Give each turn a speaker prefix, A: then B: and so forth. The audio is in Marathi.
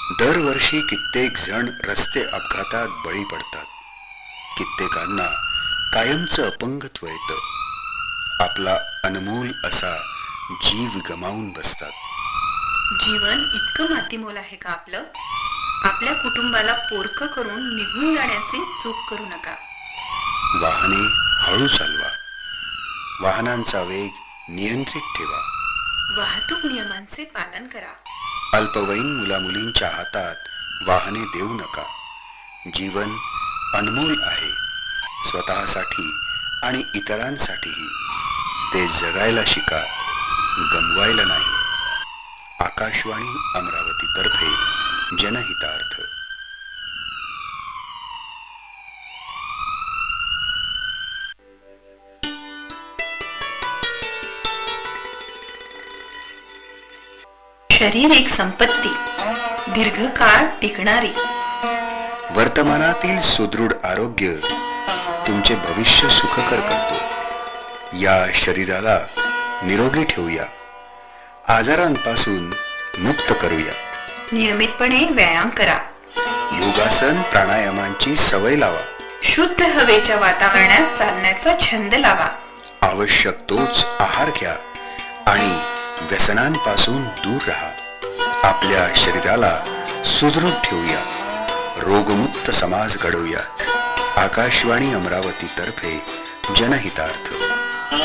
A: दरवर्षी कित्येक जण रस्ते अपघातात बळी पडतात. कित्येकांना कायमचं अपंगत्व येतं. आपला अनमोल असा जीव गमावून बसतात.
B: जीवन इतकं मातीमोल आहे का आपलं? आपल्या कुटुंबाला पोरकं करून निघून जाण्याची चूक करू नका.
A: वाहने हळू चालवा. वाहनांचा वेग नियंत्रित ठेवा.
B: वाहतूक नियमांचे पालन करा.
A: अल्पवयीन मुलामुलींच्या हातात वाहने देऊ नका. जीवन अनमोल आहे. स्वतःसाठी आणि इतरांसाठीही. ते जगायला शिका, गमवायला नाही. आकाशवाणी अमरावती तर्फे जनहितार्थ.
B: शरीर एक संपत्ती, दीर्घकाळ टिकणारी.
A: वर्तमानातील सुदृढ आरोग्य तुमचे भविष्य सुखकर करतो. या शरीराला निरोगी ठेवूया. आजारांपासून मुक्त करूया.
B: नियमितपणे व्यायाम करा.
A: योगासन प्राणायामांची सवय लावा.
B: शुद्ध हवेच्या वातावरणात चालण्याचा छंद लावा.
A: आवश्यक तोच आहार घ्या आणि व्यसनांपासून दूर राहा. आपल्या शरीराला सुदृढ ठेवूया. रोगमुक्त समाज घडवूया. आकाशवाणी अमरावती तर्फे जनहितार्थ.